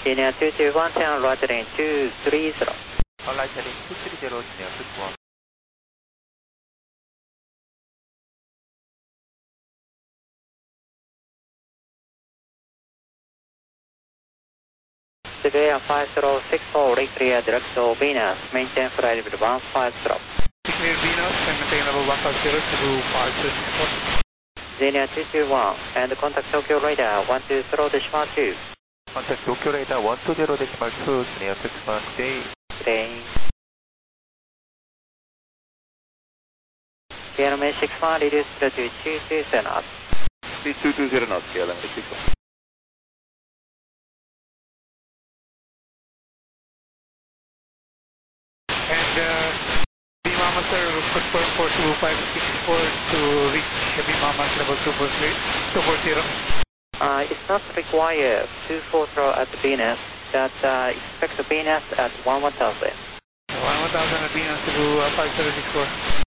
Senior 221, channel right heading 230. Right heading 230, Senior 221. Severe 5064, reclear direct to Venus, maintain flight level 150. Declare Venus and maintain level 150 to 564. Senior 221, and contact Tokyo radar 120.2. Contact Tokyo radar 120.2, Senior 221, today. Today. KLM 61, reduce to 220 knots. 220 knots, KLM 61. And Bimama sir, confirm for 2564 to reach Bimama level 240. It's not required 240 at Venus, that expect Venus at 1000. 1000 at Venus to 5064.